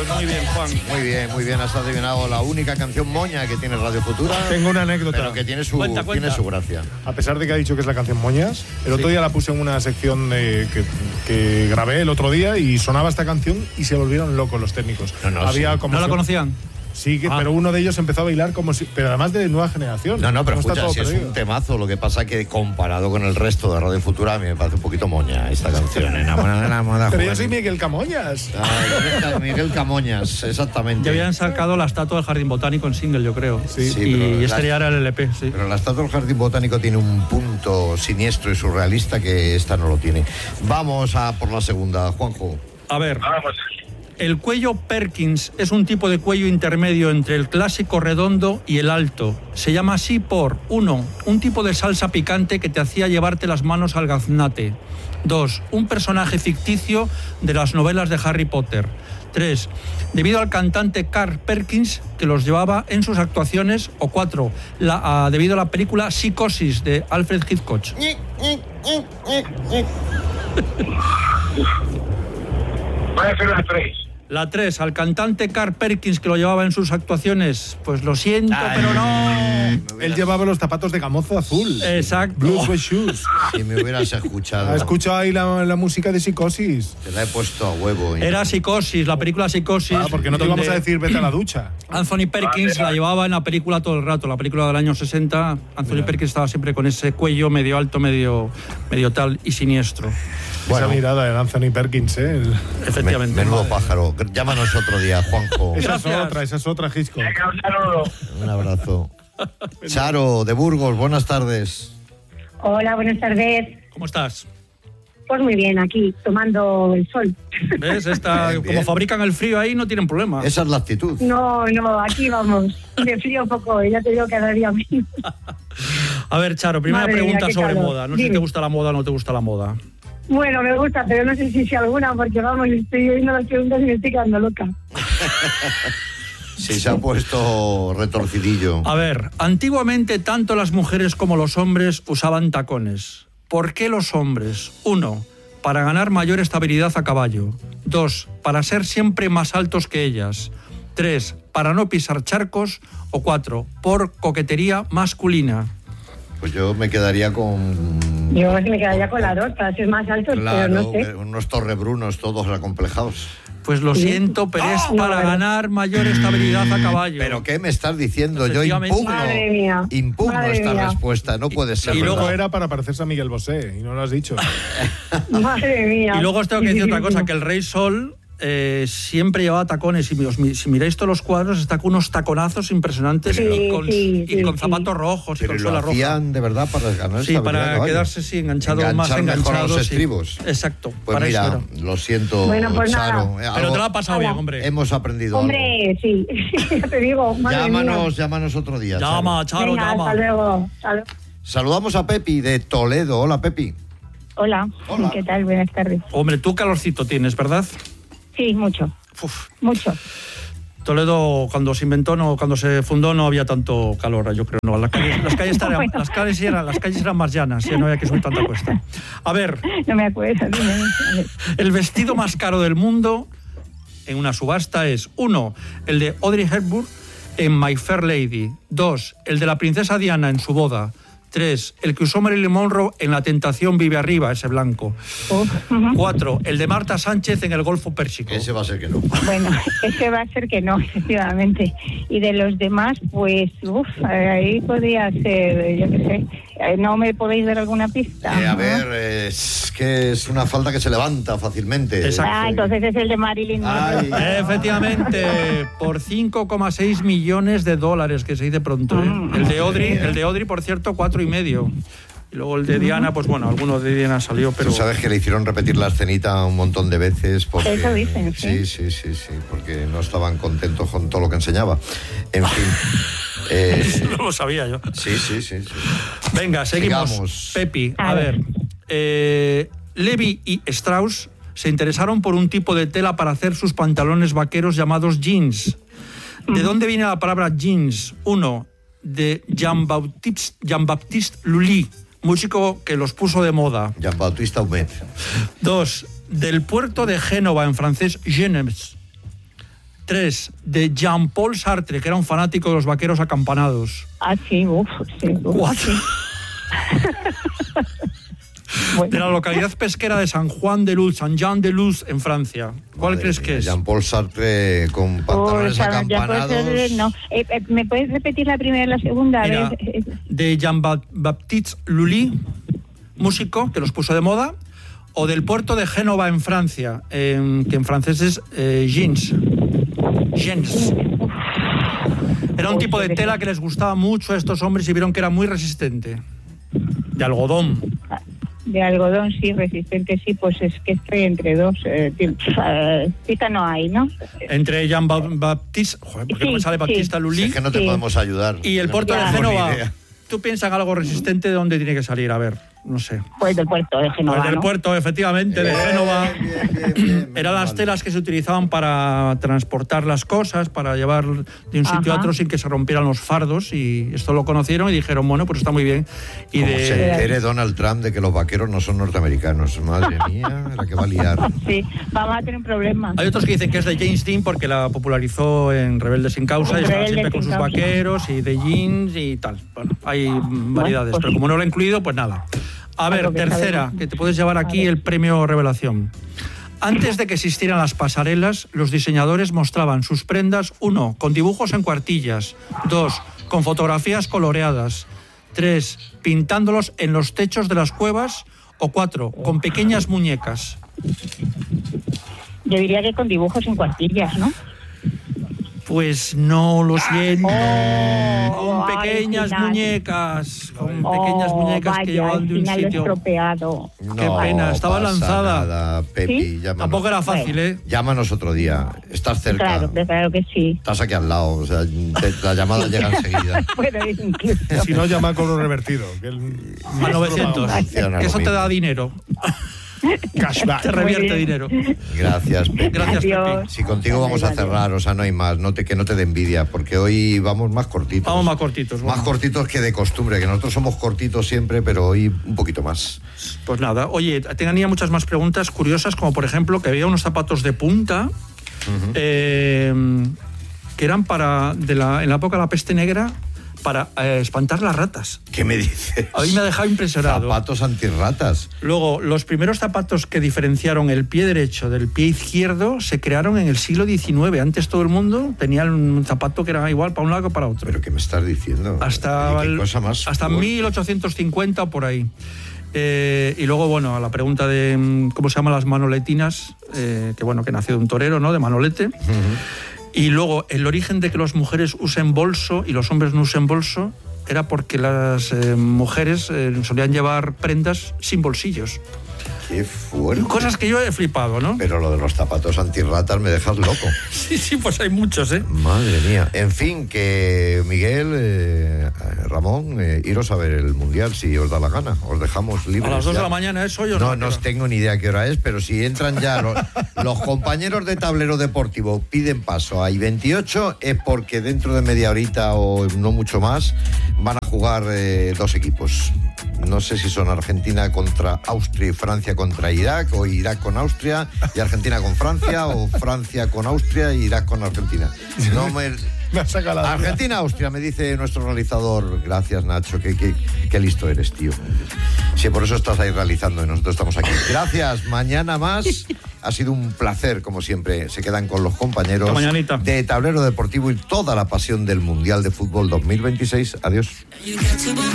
Pues muy bien, Juan. Muy bien, has adivinado la única canción moña que tiene Radio Futura. Tengo una anécdota. Pero que tiene su gracia. A pesar de que ha dicho que es la canción Moñas, el otro día la puse en una sección que grabé el otro día y sonaba esta canción y se volvieron locos los técnicos. ¿No la conocían? Sí, pero uno de ellos empezó a bailar como si... Pero además de nueva generación. No, pero escucha, si es un temazo, lo que pasa que comparado con el resto de Radio Futura, a mí me parece un poquito moña esta canción. Pero yo soy Miguel Camoñas. Miguel Camoñas, exactamente. Ya habían sacado la estatua del Jardín Botánico en single, yo creo. Sí, y este ya era el LP, sí. Pero la estatua del Jardín Botánico tiene un punto siniestro y surrealista que esta no lo tiene. Vamos a por la segunda, Juanjo. A ver. El cuello Perkins es un tipo de cuello intermedio entre el clásico redondo y el alto. Se llama así por 1. Un tipo de salsa picante que te hacía llevarte las manos al gaznate. 2. Un personaje ficticio de las novelas de Harry Potter. 3. Debido al cantante Carl Perkins que los llevaba en sus actuaciones. O 4. Debido a la película Psicosis de Alfred Hitchcock. Voy a hacer las 3. La 3, al cantante Carl Perkins que lo llevaba en sus actuaciones. Pues lo siento, pero no. Él llevaba los zapatos de gamozo azul. Exacto. Blue Suede Shoes. Si me hubieras escuchado. ¿Has escuchado ahí la música de Psicosis? Te la he puesto a huevo. Era Psicosis, la película Psicosis. Porque no te íbamos a decir vete a la ducha. Anthony Perkins la llevaba en la película todo el rato. La película del año 60. Anthony Perkins estaba siempre con ese cuello medio alto, medio tal y siniestro. Esa mirada de Anthony Perkins, Efectivamente. Menudo pájaro. Llámanos otro día, Juanjo. Esa es otra, Hitchcock. Un abrazo. Charo, de Burgos, buenas tardes. Hola, buenas tardes. ¿Cómo estás? Pues muy bien, aquí, tomando el sol. ¿Ves? Bien. Como fabrican el frío ahí, no tienen problema. Esa es la actitud. No, aquí vamos. De frío poco, ya te digo cada día menos. A ver, Charo, primera pregunta sobre moda. No sé si te gusta la moda o no te gusta la moda. Bueno, me gusta, pero no sé si alguna, porque vamos, estoy oyendo las preguntas y me estoy quedando loca. Sí, se ha puesto retorcidillo. A ver, antiguamente tanto las mujeres como los hombres usaban tacones. ¿Por qué los hombres? 1. Para ganar mayor estabilidad a caballo. 2. Para ser siempre más altos que ellas. 3. Para no pisar charcos. O 4. Por coquetería masculina. Pues yo me quedaría con... Yo me quedaría con la 2, para ser más altos, claro, pero no sé. Unos torrebrunos todos acomplejados. Pues lo siento, pero es para ganar mayor estabilidad a caballo. ¿Pero qué me estás diciendo? Yo impugno esta respuesta, no puede ser. Y luego era para parecerse a Miguel Bosé, y no lo has dicho. Madre mía. Y luego os tengo que decir otra cosa, que el Rey Sol siempre llevaba tacones. Si miráis todos los cuadros, está con unos taconazos impresionantes y con zapatos rojos y con suela roja. Pero lo hacían de verdad para ganar Sí, para quedarse enganchados, más enganchados. Los estribos. Exacto. Pues para mira, eso lo siento, bueno, pues Charo. Pero te lo ha pasado bien, hombre. Hemos aprendido hombre, algo. Sí, ya te digo. Llámanos otro día. Charo, venga, llama. Hasta luego. Saludamos a Pepi de Toledo. Hola, Pepi. Hola. ¿Qué tal? Buenas tardes. Hombre, tú calorcito tienes, ¿verdad? Sí, mucho. Mucho. Toledo, cuando se fundó, no había tanto calor, yo creo. No, las calles eran más llanas, ya no había que subir tanta cuesta. A ver. No me acuerdo. El vestido más caro del mundo en una subasta es 1. El de Audrey Hepburn en My Fair Lady. 2. El de la princesa Diana en su boda. 3. El que usó Marilyn Monroe en La tentación vive arriba, ese blanco. 4. El de Marta Sánchez en El Golfo Pérsico. Ese va a ser que no. Bueno, ese va a ser que no, efectivamente. Y de los demás, pues, ahí podría ser, yo qué sé. ¿No me podéis dar alguna pista? A ver, es que es una falda que se levanta fácilmente. Exacto. Entonces es el de Marilyn Monroe. Efectivamente, por $5,6 millones, que se dice pronto. El de Audrey, por cierto, 4,5. Y luego el de Diana, pues bueno, alguno de Diana salió, pero... Tú sabes que le hicieron repetir la escenita un montón de veces porque... Eso dicen, sí, porque no estaban contentos con todo lo que enseñaba. En fin... no lo sabía yo. Sí. Venga, seguimos. Sigamos. Pepi, a ver. Levi y Strauss se interesaron por un tipo de tela para hacer sus pantalones vaqueros llamados jeans. ¿De dónde viene la palabra jeans? 1. De Jean-Baptiste Lully, músico que los puso de moda. Jean-Baptiste Humet. 2. Del puerto de Génova, en francés, Genems. 3, de Jean-Paul Sartre, que era un fanático de los vaqueros acampanados. Ah, sí, sí. 4. Bueno. De la localidad pesquera de San Jean de Luz, en Francia. ¿Cuál Madre crees mía, que es? Jean-Paul Sartre con pantalones acampanados. No. ¿Me puedes repetir la primera y la segunda? Mira, A ver. de Jean-Baptiste Lully, músico que los puso de moda, o del puerto de Génova en Francia, que en francés es Gens. Era un tipo de tela que les gustaba mucho a estos hombres y vieron que era muy resistente. De algodón. De algodón, sí, resistente, sí, pues es que estoy entre dos. Cita no hay, ¿no? Entre Jean-Baptiste, joder, ¿por qué no me sale Baptista Lully? Es que no te podemos ayudar. Y el puerto de No tenemos Génova. ni idea. ¿Tú piensas en algo resistente de dónde tiene que salir? A ver, no sé. Pues del puerto de Génova, Pues del ¿no? puerto, efectivamente, de Génova. Bien, Eran las telas que se utilizaban para transportar las cosas, para llevar de un sitio a otro sin que se rompieran los fardos. Y esto lo conocieron y dijeron, bueno, pues está muy bien. Y Como se entere Donald Trump de que los vaqueros no son norteamericanos. Madre mía, la que va a liar. Sí, vamos a tener un problema. Hay otros que dicen que es de James Dean porque la popularizó en Rebeldes sin Causa y estaba Rebeldes siempre con sin sus Causa. vaqueros y de jeans y tal. Bueno, hay variedades, pues pero como no lo he incluido, pues nada. A ver, Algo que tercera, sabemos. que te puedes llevar aquí A ver. el premio Revelación. Antes de que existieran las pasarelas, los diseñadores mostraban sus prendas, 1, con dibujos en cuartillas, 2, con fotografías coloreadas, 3, pintándolos en los techos de las cuevas, o 4, con pequeñas muñecas. Yo diría que con dibujos en cuartillas, ¿no? Pues no lo siento. Con ay, pequeñas final. muñecas. Con pequeñas muñecas que llevaban al de un final lo he sitio. estropeado. Qué pena, estaba pasa lanzada. Nada, Pepi, ¿Sí? llámanos. Tampoco era fácil, ¿eh? Llámanos otro día. Estás cerca. Claro que sí. Estás aquí al lado. O sea, la llamada llega enseguida. Bueno, incluso. Si no, llama a cobro revertido. Que A 900. Funciona Que lo eso te mismo. da dinero. Cashback. Te revierte bien. dinero. Gracias, Pepi. Gracias, Adiós. Pepi. Si contigo vamos a cerrar, o sea, no hay más, que no te dé envidia, porque hoy vamos más cortitos. Vamos más cortitos. Más bueno. cortitos que de costumbre, que nosotros somos cortitos siempre, pero hoy un poquito más. Pues nada, oye, tenía muchas más preguntas curiosas, como por ejemplo que había unos zapatos de punta que eran en la época de la peste negra para espantar las ratas. ¿Qué me dices? A mí me ha dejado impresionado. Zapatos antirratas. Luego, los primeros zapatos que diferenciaron el pie derecho del pie izquierdo se crearon en el siglo XIX. Antes todo el mundo tenía un zapato que era igual para un lado que para otro. ¿Pero qué me estás diciendo? Hasta ¿Qué cosa más hasta fuerte? 1850 o por ahí. Y luego, bueno, a la pregunta de cómo se llaman las manoletinas, que nació de un torero, ¿no? De Manolete. Y luego, el origen de que las mujeres usen bolso y los hombres no usen bolso era porque las mujeres solían llevar prendas sin bolsillos. Qué fuerte. Cosas que yo he flipado, ¿no? Pero lo de los zapatos antirratas me dejas loco. Sí, pues hay muchos, ¿eh? Madre mía. En fin, que Miguel, Ramón, iros a ver el Mundial si os da la gana. Os dejamos libres. A las 2 de ya. la mañana es hoy o No, no. no os tengo ni idea qué hora es, pero si entran ya los compañeros de Tablero Deportivo piden paso a I-28 es porque dentro de media horita o no mucho más van a jugar dos equipos. No sé si son Argentina contra Austria y Francia contra Irak, o Irak con Austria y Argentina con Francia, o Francia con Austria y Irak con Argentina. No me... Me ha sacado la Argentina-Austria, me dice nuestro realizador. Gracias, Nacho, qué listo eres, tío. Sí, por eso estás ahí realizando y nosotros estamos aquí. Gracias, mañana más. Ha sido un placer, como siempre. Se quedan con los compañeros Hasta mañanita. de Tablero Deportivo y toda la pasión del Mundial de Fútbol 2026. Adiós.